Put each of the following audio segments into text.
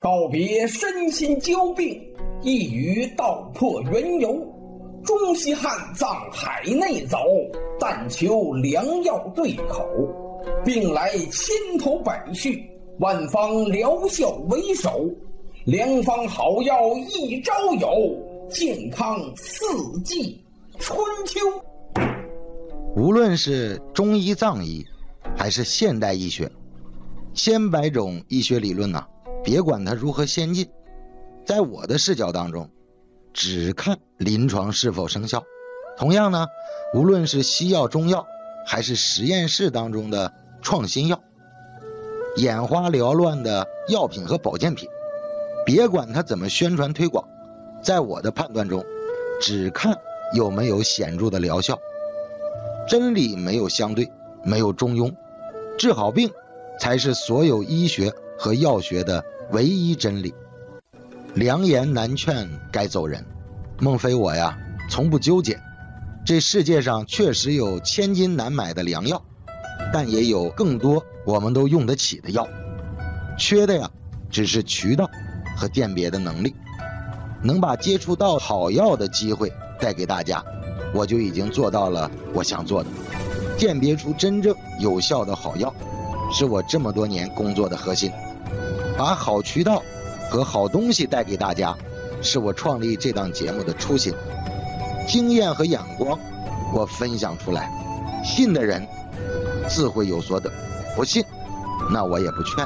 告别身心交病，一语道破缘由。中西汉藏海内走，但求良药对口。病来千头百绪，万方疗效为首。良方好药一朝有，健康四季春秋。 无论是中医藏医还是现代医学，千百种医学理论呢，别管它如何先进，在我的视角当中只看临床是否生效。同样呢，无论是西药中药还是实验室当中的创新药，眼花缭乱的药品和保健品，别管它怎么宣传推广，在我的判断中只看有没有显著的疗效。真理没有相对，没有中庸，治好病才是所有医学和药学的唯一真理。良言难劝该走人，孟非我呀从不纠结。这世界上确实有千金难买的良药，但也有更多我们都用得起的药，缺的呀只是渠道和鉴别的能力。能把接触到好药的机会带给大家，我就已经做到了我想做的。鉴别出真正有效的好药，是我这么多年工作的核心。把好渠道和好东西带给大家，是我创立这档节目的初心。经验和眼光我分享出来，信的人自会有所得，不信那我也不劝。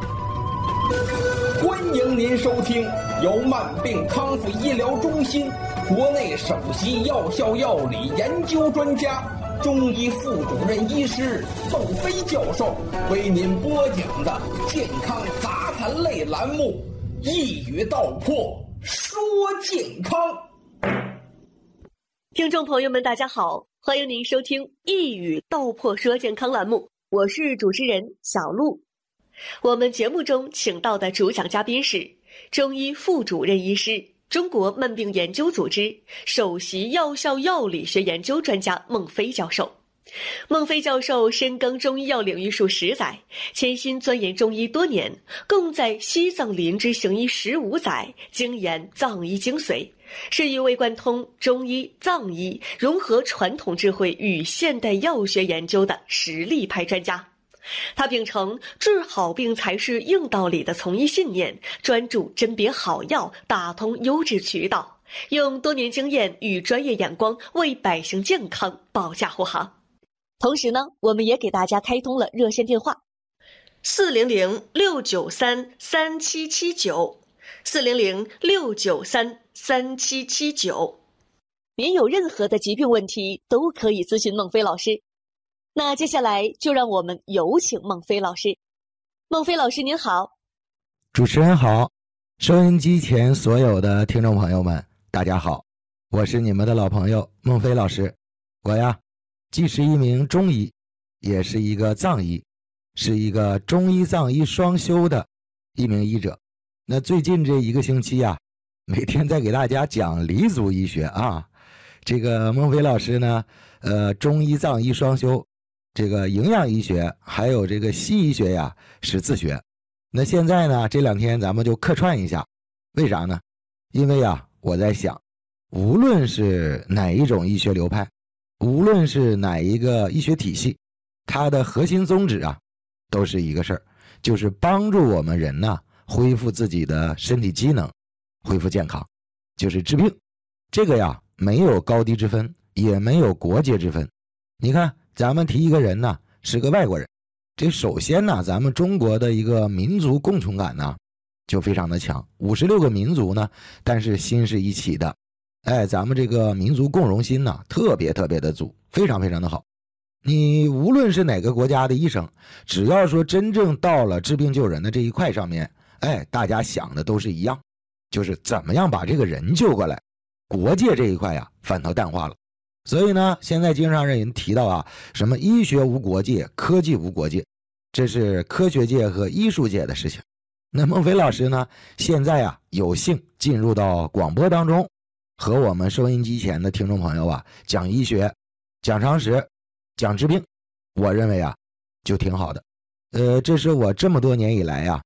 欢迎您收听由慢病康复医疗中心国内首席药效药理研究专家、中医副主任医师窦飞教授为您播讲的健康杂谈类栏目《一语道破说健康》。 听众朋友们大家好，欢迎您收听《一语道破说健康》栏目，我是主持人小璐。我们节目中请到的主讲嘉宾是中医副主任医师、中国慢病研究组织首席药效药理学研究专家孟非教授。孟非教授深耕中医药领域数10载，潜心钻研中医多年，共在西藏林芝行医15载，精研藏医精髓，是一位贯通中医、藏医，融合传统智慧与现代药学研究的实力派专家。他秉承治好病才是硬道理的从医信念，专注甄别好药，打通优质渠道，用多年经验与专业眼光为百姓健康保驾护航。同时呢，我们也给大家开通了热线电话400-693-3779 400-693-3779，您有任何的疾病问题都可以咨询孟非老师。那接下来就让我们有请孟非老师。孟非老师您好。 主持人好，收音机前所有的听众朋友们大家好，我是你们的老朋友孟非老师。我呀既是一名中医，也是一个藏医，是一个中医藏医双修的一名医者。那最近这1个星期呀，每天在给大家讲黎族医学啊。这个孟非老师呢中医藏医双修，这个营养医学还有这个西医学呀是自学。那现在呢这2天咱们就客串一下，为啥呢？因为啊我在想，无论是哪一种医学流派，无论是哪一个医学体系，它的核心宗旨啊都是一个事儿，就是帮助我们人呢恢复自己的身体机能，恢复健康，就是治病。这个呀没有高低之分，也没有国界之分。你看咱们提一个人呢是个外国人，这首先呢咱们中国的一个民族共同感呢就非常的强，56个民族呢但是心是一起的。咱们这个民族共荣心呢特别的足，非常的好。你无论是哪个国家的医生，只要说真正到了治病救人的这一块上面，大家想的都是一样，就是怎么样把这个人救过来。国界这一块呀反倒淡化了。所以呢现在经常让人提到啊，什么医学无国界，科技无国界，这是科学界和艺术界的事情。那孟非老师呢现在啊有幸进入到广播当中，和我们收音机前的听众朋友啊讲医学，讲常识，讲治病，我认为啊就挺好的。这是我这么多年以来啊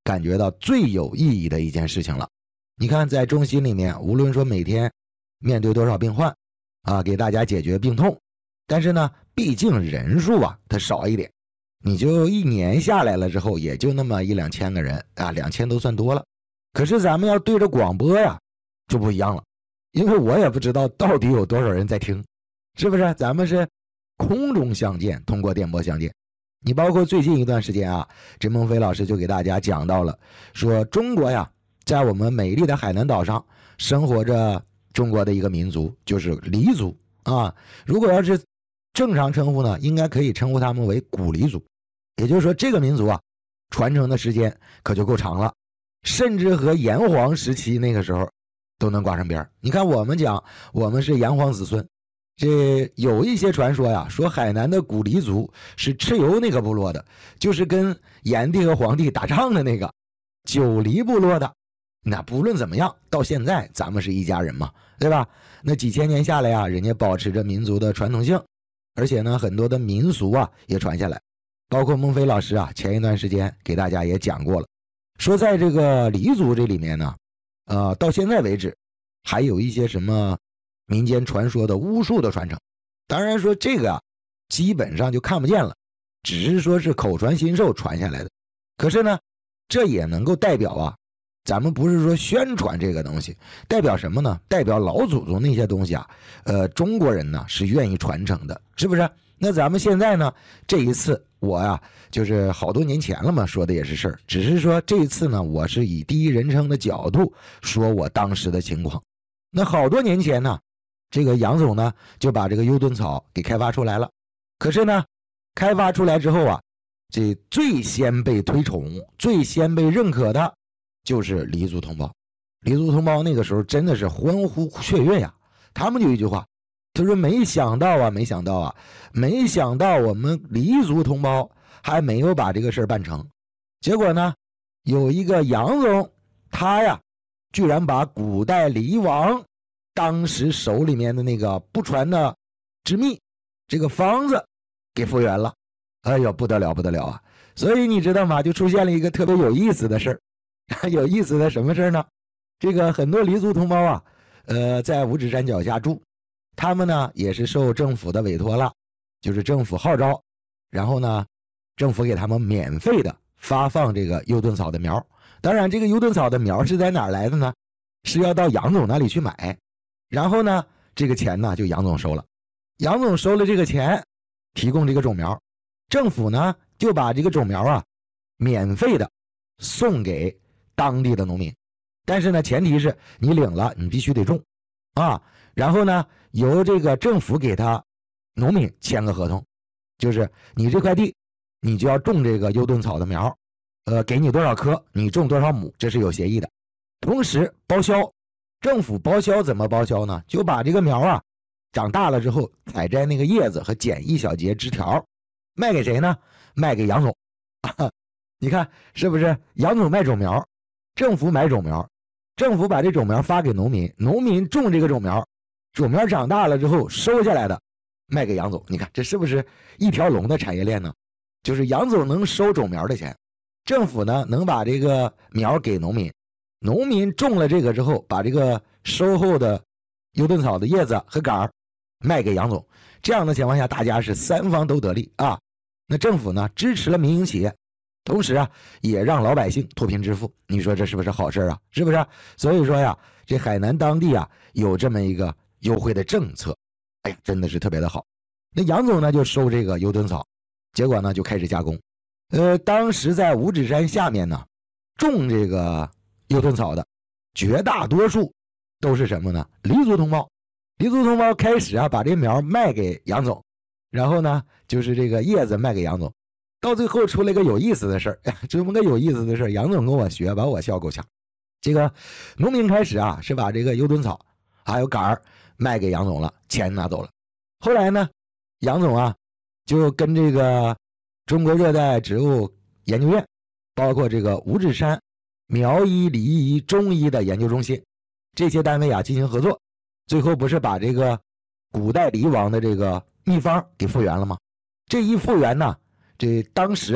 感觉到最有意义的一件事情了。你看在中心里面，无论说每天面对多少病患啊，给大家解决病痛，但是呢毕竟人数啊它少一点，你就一年下来了之后也就那么1-2千个人啊，2000都算多了。可是咱们要对着广播呀就不一样了，因为我也不知道到底有多少人在听，是不是？咱们是空中相见，通过电波相见。你包括最近一段时间啊，这孟非老师就给大家讲到了，说中国呀在我们美丽的海南岛上生活着中国的一个民族，就是黎族啊。如果要是正常称呼呢，应该可以称呼他们为古黎族。也就是说这个民族啊传承的时间可就够长了，甚至和炎黄时期那个时候都能挂上边。你看我们讲我们是炎黄子孙，这有一些传说呀，说海南的古黎族是蚩尤那个部落的，就是跟炎帝和黄帝打仗的那个九黎部落的。那不论怎么样，到现在咱们是一家人嘛，对吧？那几千年下来啊，人家保持着民族的传统性，而且呢很多的民俗啊也传下来。包括孟非老师啊前一段时间给大家也讲过了，说在这个黎族这里面呢到现在为止还有一些什么民间传说的巫术的传承。当然说这个啊基本上就看不见了，只是说是口传心授传下来的。可是呢这也能够代表啊，咱们不是说宣传这个东西，代表什么呢？代表老祖宗那些东西啊中国人呢是愿意传承的，是不是？那咱们现在呢这一次我呀就是好多年前了嘛，说的也是事儿，只是说这一次呢我是以第一人称的角度说我当时的情况。那好多年前呢这个杨总呢就把这个优盾草给开发出来了。可是呢开发出来之后啊，这最先被推崇最先被认可的就是黎族同胞。黎族同胞那个时候真的是欢呼雀跃呀，他们就一句话，他说没想到啊我们黎族同胞还没有把这个事儿办成。结果呢有一个杨总，他呀居然把古代黎王当时手里面的那个不传的之秘这个方子给复原了。哎呦不得了啊！所以你知道吗，就出现了一个特别有意思的事儿。有意思的什么事儿呢？这个很多黎族同胞啊在五指山脚下住，他们呢也是受政府的委托了，就是政府号召，然后呢政府给他们免费的发放这个优盾草的苗。当然这个优盾草的苗是在哪儿来的呢？是要到杨总那里去买，然后呢这个钱呢就杨总收了。杨总收了这个钱提供这个种苗，政府呢就把这个种苗啊免费的送给当地的农民。但是呢前提是你领了你必须得种啊，然后呢由这个政府给他农民签个合同，就是你这块地你就要种这个优盾草的苗，给你多少棵你种多少亩，这是有协议的。同时包销，政府包销怎么包销呢？就把这个苗啊长大了之后采摘那个叶子和剪一小节枝条，卖给谁呢？卖给杨总。你看是不是？杨总卖种苗，政府买种苗，政府把这种苗发给农民，农民种这个种苗，种苗长大了之后收下来的卖给杨总。你看这是不是一条龙的产业链呢？就是杨总能收种苗的钱，政府呢能把这个苗给农民，农民种了这个之后把这个收后的优盾草的叶子和杆卖给杨总。这样的情况下大家是三方都得利啊。那政府呢支持了民营企业，同时啊也让老百姓脱贫致富，你说这是不是好事啊？是不是？所以说呀这海南当地啊有这么一个优惠的政策，哎呀真的是特别的好。那杨总呢就收这个优盾草，结果呢就开始加工。当时在五指山下面呢种这个优盾草的绝大多数都是什么呢？黎族同胞。黎族同胞开始啊把这苗卖给杨总，然后呢就是这个叶子卖给杨总。到最后出了一个有意思的事儿，这么个有意思的事儿，杨总跟我学，把我笑够呛。这个农民开始啊是把这个优盾草还有杆卖给杨总了，钱拿走了。后来呢杨总啊就跟这个中国热带植物研究院，包括这个五指山苗医、理医、中医的研究中心这些单位啊进行合作，最后不是把这个古代黎王的这个秘方给复原了吗？这一复原呢，这当时啊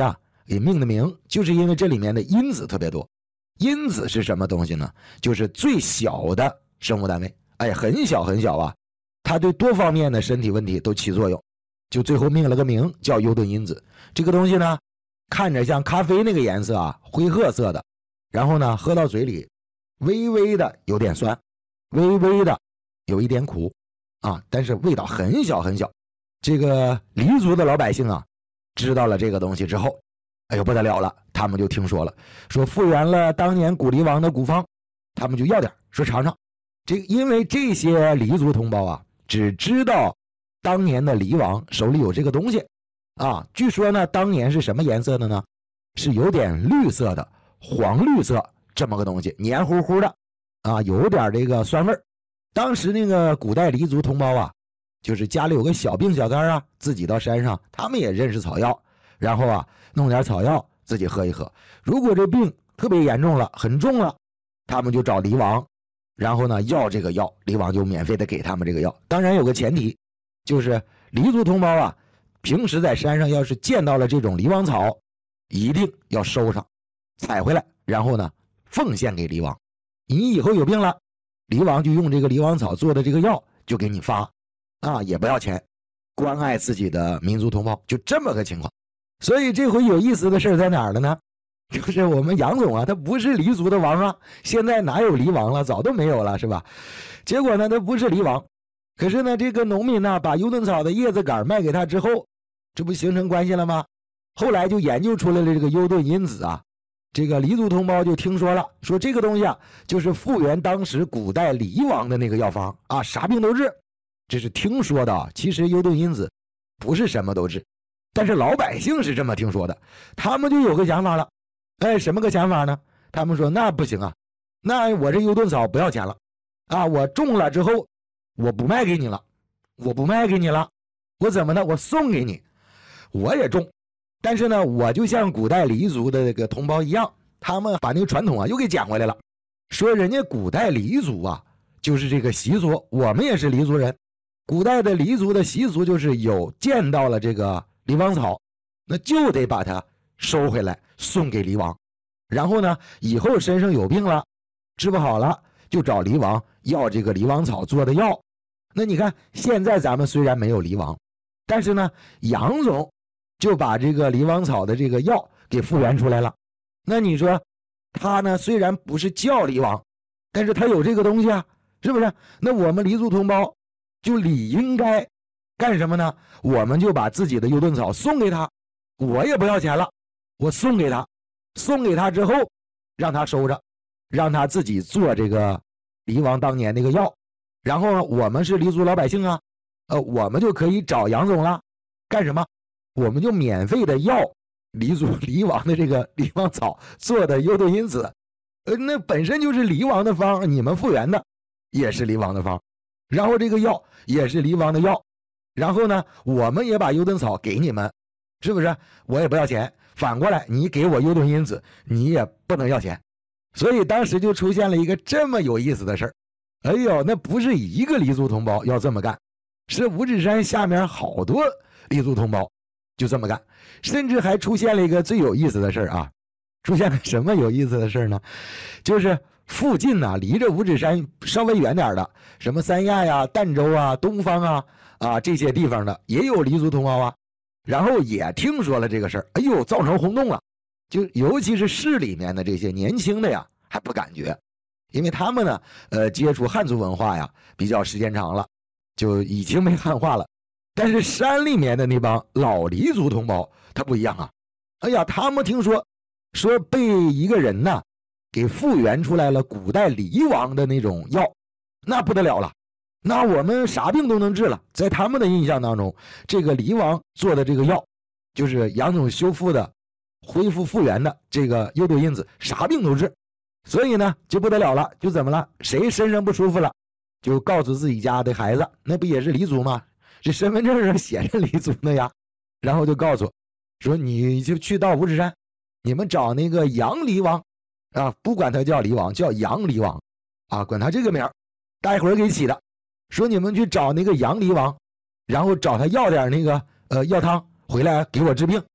给命的名，就是因为这里面的因子特别多。因子是什么东西呢？就是最小的生物单位，哎，很小很小啊，它对多方面的身体问题都起作用，就最后命了个名叫幽顿因子。这个东西呢，看着像咖啡那个颜色啊，灰褐色的，然后呢，喝到嘴里微微的有点酸，微微的有一点苦啊，但是味道很小很小。这个黎族的老百姓啊，知道了这个东西之后，哎呦不得了了，他们就听说了，说复原了当年古黎王的古方，他们就要点，说尝尝。因为这些黎族同胞啊，只知道当年的黎王手里有这个东西啊，据说呢，当年是什么颜色的呢？是有点绿色的，黄绿色这么个东西，黏糊糊的啊，有点这个酸味儿。当时那个古代黎族同胞啊，就是家里有个小病小灾啊，自己到山上，他们也认识草药，然后啊弄点草药自己喝一喝。如果这病特别严重了，很重了，他们就找黎王，然后呢要这个药，黎王就免费的给他们这个药。当然有个前提，就是黎族同胞啊，平时在山上要是见到了这种黎王草，一定要收上，采回来，然后呢奉献给黎王。你以后有病了，黎王就用这个黎王草做的这个药就给你发啊，也不要钱，关爱自己的民族同胞，就这么个情况。所以这回有意思的事在哪儿了呢？就是我们杨总啊，他不是黎族的王啊，现在哪有黎王了，早都没有了，是吧？结果呢，他不是黎王，可是呢，这个农民呢，把幽顿草的叶子杆卖给他之后，这不形成关系了吗？后来就研究出来了这个幽顿因子啊，这个黎族同胞就听说了，说这个东西啊，就是复原当时古代黎王的那个药方啊，啥病都治。这是听说的，其实幽顿因子不是什么都治，但是老百姓是这么听说的，他们就有个想法了。哎，什么个想法呢？他们说那不行啊，那我这幽顿草不要钱了啊，我种了之后我不卖给你了，我不卖给你了，我怎么呢？我送给你，我也种，但是呢，我就像古代黎族的这个同胞一样，他们把那个传统啊又给捡回来了，说人家古代黎族啊，就是这个习俗，我们也是黎族人，古代的黎族的习俗就是有见到了这个黎王草，那就得把它收回来送给黎王，然后呢，以后身上有病了，治不好了，就找黎王要这个黎王草做的药。那你看，现在咱们虽然没有黎王，但是呢，杨总就把这个黎王草的这个药给复原出来了。那你说，他呢虽然不是叫黎王，但是他有这个东西啊，是不是？那我们黎族同胞就理应该干什么呢？我们就把自己的幽顿草送给他，我也不要钱了，我送给他，送给他之后，让他收着，让他自己做这个黎王当年那个药。然后呢，我们是黎族老百姓啊，我们就可以找杨总了，干什么？我们就免费的要黎族黎王的这个黎王草做的幽顿因子，那本身就是黎王的方，你们复原的也是黎王的方，然后这个药也是黎王的药，然后呢，我们也把幽顿草给你们，是不是？我也不要钱，反过来你给我幽顿因子，你也不能要钱。所以当时就出现了一个这么有意思的事儿。哎呦，那不是一个黎族同胞要这么干，是五指山下面好多黎族同胞就这么干，甚至还出现了一个最有意思的事儿啊！出现了什么有意思的事儿呢？就是附近呢，离着五指山稍微远点的，什么三亚呀、儋州啊、东方啊这些地方的也有黎族同胞啊，然后也听说了这个事儿，哎呦，造成轰动了。就尤其是市里面的这些年轻的呀，还不感觉。因为他们呢，接触汉族文化呀，比较时间长了，就已经没汉化了。但是山里面的那帮老黎族同胞，他不一样啊！哎呀，他们听说被一个人呢，给复原出来了古代黎王的那种药，那不得了了，那我们啥病都能治了。在他们的印象当中，这个黎王做的这个药，就是杨总修复的、恢复复原的这个幽顿因子，啥病都治。所以呢，就不得了了，就怎么了？谁身上不舒服了，就告诉自己家的孩子，那不也是黎族吗？这身份证上写着黎族的呀。然后就告诉说，你就去到五指山，你们找那个杨黎王啊，不管他叫黎王，叫杨黎王啊，管他这个名儿，待会儿给起的。说你们去找那个杨黎王，然后找他要点那个药汤回来给我治病。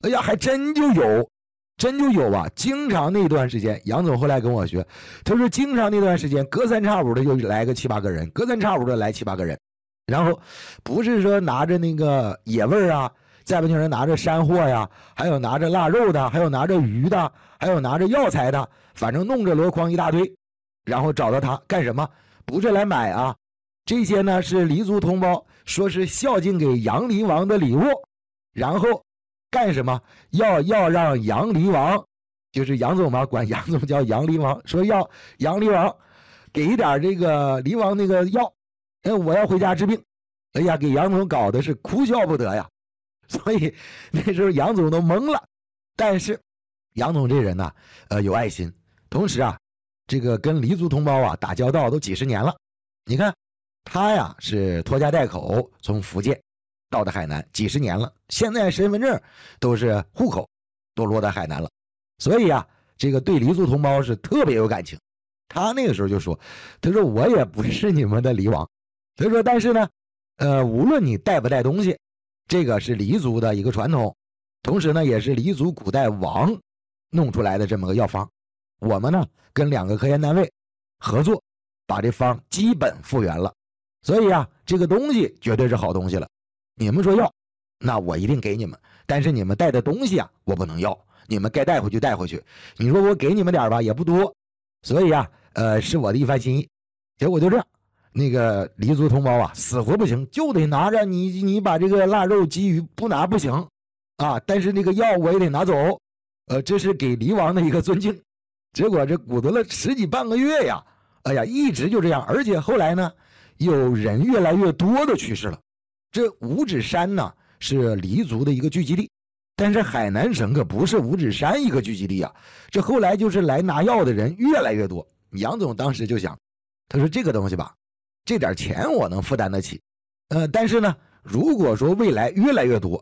哎呀，还真就有。真就有啊！经常那段时间，杨总后来跟我学，他说经常那段时间，隔三差五的就来个7、8个人，隔三差五的来7、8个人，然后不是说拿着那个野味啊，再不就是拿着山货呀，还有拿着腊肉的，还有拿着鱼的，还有拿着药材的，反正弄着箩筐一大堆，然后找到他干什么？不是来买啊，这些呢是黎族同胞说是孝敬给杨黎王的礼物，然后干什么？要让杨黎王，就是杨总嘛，管杨总叫杨黎王，说要杨黎王给一点这个黎王那个药，我要回家治病。哎呀，给杨总搞的是哭笑不得呀。所以那时候杨总都懵了。但是杨总这人呢，有爱心，同时啊，这个跟黎族同胞啊打交道都几十年了。你看他呀是拖家带口从福建到的海南几十年了，现在身份证都是户口都落在海南了，所以啊，这个对黎族同胞是特别有感情。他那个时候就说，他说我也不是你们的黎王，他说但是呢，无论你带不带东西，这个是黎族的一个传统，同时呢也是黎族古代王弄出来的这么个药方。我们呢跟2个科研单位合作，把这方基本复原了，所以啊，这个东西绝对是好东西了。你们说要，那我一定给你们，但是你们带的东西啊，我不能要，你们该带回去带回去。你说我给你们点吧，也不多，所以啊，是我的一番心意。结果就这样，那个黎族同胞啊，死活不行，就得拿着你把这个腊肉鲫鱼不拿不行啊，但是那个药我也得拿走，这是给黎王的一个尊敬。结果这鼓捣了10几半个月呀，哎呀，一直就这样，而且后来呢，有人越来越多的去世了。这五指山呢是黎族的一个聚集地，但是海南省可不是五指山一个聚集地啊。这后来就是来拿药的人越来越多。杨总当时就想，他说这个东西吧，这点钱我能负担得起，但是呢，如果说未来越来越多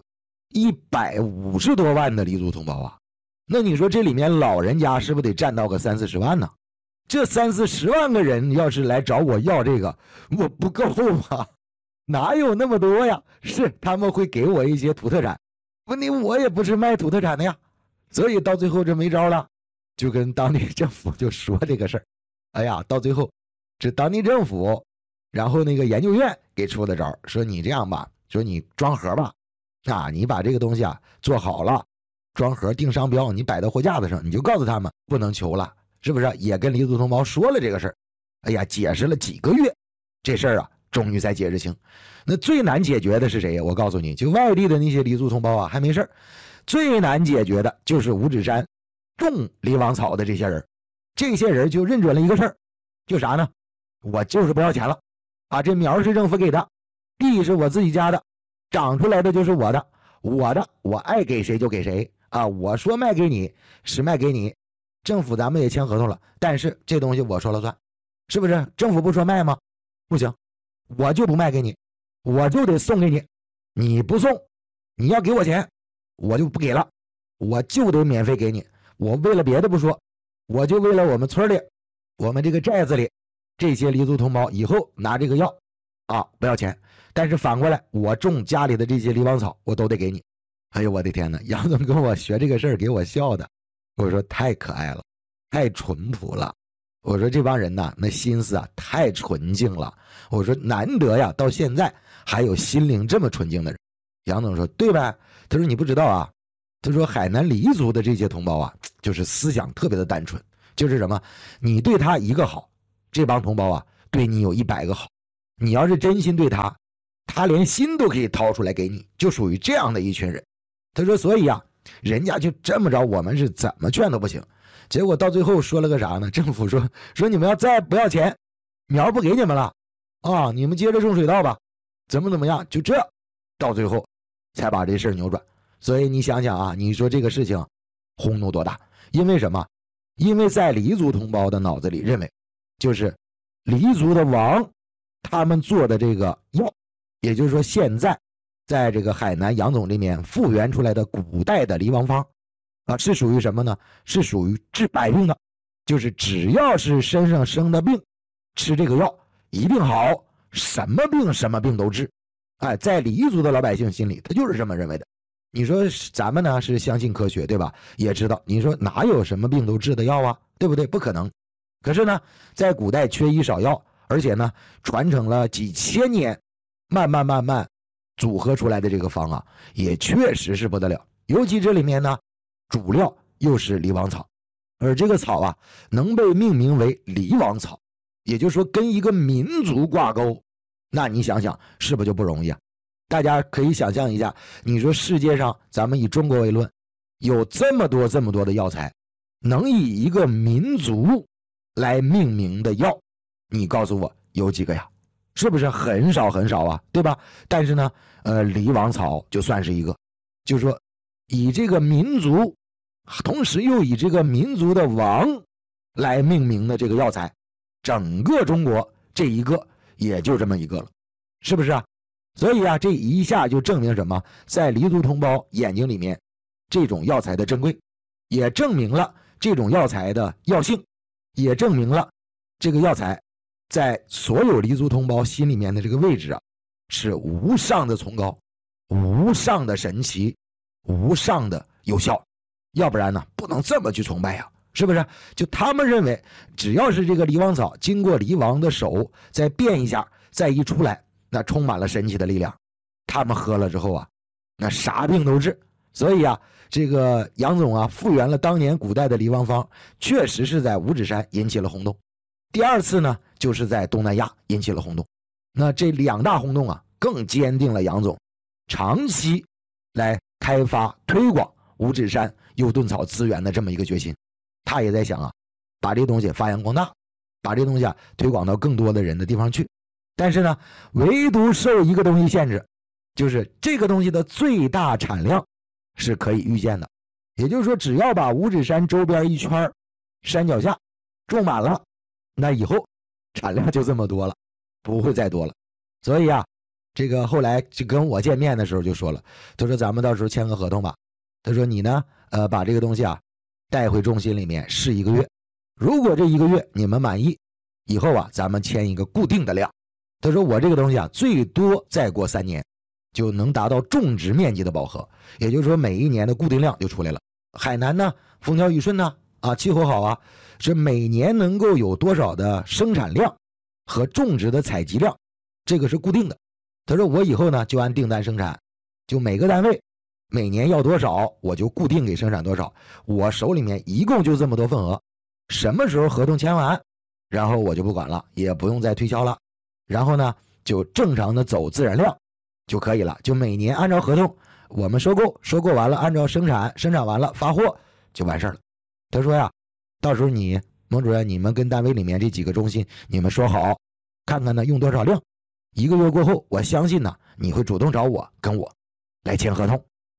，150多万的黎族同胞啊，那你说这里面老人家是不是得占到个30、40万呢？这30、40万个人要是来找我要这个，我不够啊。哪有那么多呀？是他们会给我一些土特产，问题我也不是卖土特产的呀，所以到最后这没招了，就跟当地政府就说这个事儿。哎呀，到最后这当地政府，然后那个研究院给出的招，说你这样吧，说你装盒吧，啊，你把这个东西啊做好了，装盒定商标，你摆到货架子上，你就告诉他们不能求了，是不是？也跟黎族同胞说了这个事儿。哎呀，解释了几个月，这事儿啊终于才解释清。那最难解决的是谁呀？我告诉你，就外地的那些黎族同胞啊还没事，最难解决的就是五指山种黎王草的这些人。这些人就认准了一个事儿，就啥呢？我就是不要钱了啊！这苗是政府给的，地是我自己家的，长出来的就是我的，我爱给谁就给谁啊！我说卖给你是卖给你，政府咱们也签合同了，但是这东西我说了算，是不是？政府不说卖吗？不行，我就不卖给你，我就得送给你，你不送，你要给我钱，我就不给了，我就得免费给你。我为了别的不说，我就为了我们村里，我们这个寨子里这些黎族同胞以后拿这个药啊不要钱，但是反过来我种家里的这些黎王草我都得给你。哎呦我的天哪，杨总跟我学这个事儿给我笑的，我说太可爱了，太淳朴了。我说这帮人呐，那心思啊太纯净了。我说难得呀，到现在还有心灵这么纯净的人。杨总说对吧？他说你不知道啊，他说海南黎族的这些同胞啊，就是思想特别的单纯，就是什么，你对他一个好，这帮同胞啊对你有100个好。你要是真心对他，他连心都可以掏出来给你，就属于这样的一群人。他说所以啊，人家就这么着，我们是怎么劝都不行。结果到最后说了个啥呢？政府说你们要再不要钱，苗不给你们了啊，你们接着种水稻吧，怎么样，就这到最后才把这事儿扭转。所以你想想啊，你说这个事情轰动多大？因为什么？因为在黎族同胞的脑子里认为，就是黎族的王他们做的这个药，也就是说现在在这个海南杨总这边复原出来的古代的黎王方啊，是属于什么呢？是属于治百病的，就是只要是身上生的病，吃这个药一定好，什么病都治。哎，在黎族的老百姓心里，他就是这么认为的。 你说咱们呢是相信科学，对吧？也知道，你说哪有什么病都治的药啊，对不对？不可能。可是呢，在古代缺医少药，而且呢传承了几千年，慢慢组合出来的这个方啊，也确实是不得了。尤其这里面呢，主料又是狸王草，而这个草啊，能被命名为狸王草，也就是说跟一个民族挂钩，那你想想是不是就不容易啊？大家可以想象一下，你说世界上咱们以中国为论，有这么多的药材，能以一个民族来命名的药，你告诉我有几个呀？是不是很少啊，对吧？但是呢，狸王草就算是一个，就是说以这个民族，同时又以这个民族的王来命名的这个药材，整个中国这一个也就这么一个了，是不是啊？所以啊，这一下就证明什么？在黎族同胞眼睛里面，这种药材的珍贵，也证明了这种药材的药性，也证明了这个药材在所有黎族同胞心里面的这个位置啊，是无上的崇高，无上的神奇，无上的有效。要不然呢，不能这么去崇拜呀，是不是？就他们认为，只要是这个狸王草经过狸王的手再变一下，再一出来，那充满了神奇的力量。他们喝了之后啊，那啥病都治。所以啊，这个杨总啊，复原了当年古代的狸王方，确实是在五指山引起了轰动。第二次呢，就是在东南亚引起了轰动。那这两大轰动啊，更坚定了杨总长期来开发推广五指山幽顿草资源的这么一个决心。他也在想啊，把这东西发扬光大，把这东西啊推广到更多的人的地方去。但是呢，唯独受一个东西限制，就是这个东西的最大产量是可以预见的。也就是说，只要把五指山周边一圈山脚下种满了，那以后产量就这么多了，不会再多了。所以啊，这个后来就跟我见面的时候就说了，他说咱们到时候签个合同吧。他说你呢，把这个东西啊带回中心里面试1个月，如果这1个月你们满意，以后啊咱们签一个固定的量。他说我这个东西啊，最多再过3年就能达到种植面积的饱和，也就是说每一年的固定量就出来了。海南呢，风调雨顺呢，啊，气候好啊，是每年能够有多少的生产量和种植的采集量，这个是固定的。他说我以后呢就按订单生产，就每个单位每年要多少，我就固定给生产多少，我手里面一共就这么多份额，什么时候合同签完，然后我就不管了，也不用再推销了，然后呢就正常的走自然量就可以了，就每年按照合同我们收购完了，按照生产完了发货就完事了。他说呀，到时候你孟主任，你们跟单位里面这几个中心你们说好，看看呢用多少量，1个月过后我相信呢你会主动找我，跟我来签合同。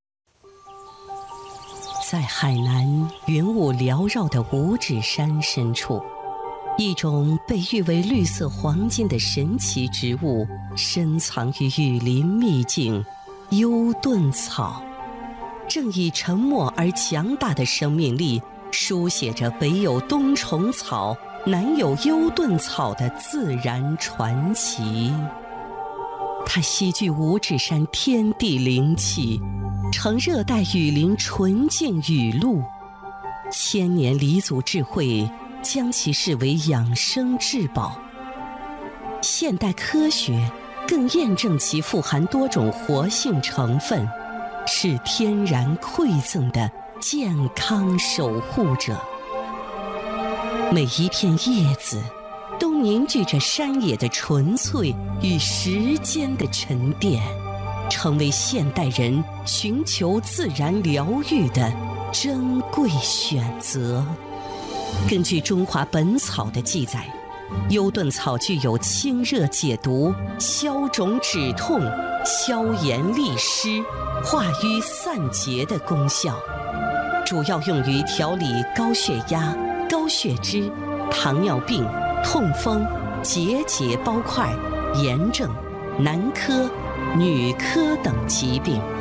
在海南云雾缭绕的五指山深处，一种被誉为绿色黄金的神奇植物深藏于雨林秘境幽顿草，正以沉默而强大的生命力书写着北有冬虫草，南有幽顿草的自然传奇。它吸聚五指山天地灵气，呈热带雨林纯净雨露，千年黎族智慧将其视为养生至宝。现代科学更验证其富含多种活性成分，是天然馈赠的健康守护者。每一片叶子都凝聚着山野的纯粹与时间的沉淀，成为现代人寻求自然疗愈的珍贵选择。根据《中华本草》的记载，幽顿草具有清热解毒、消肿止痛、消炎利湿、化瘀散结的功效，主要用于调理高血压、高血脂、糖尿病、痛风、结节包块、炎症、男科、女科等疾病。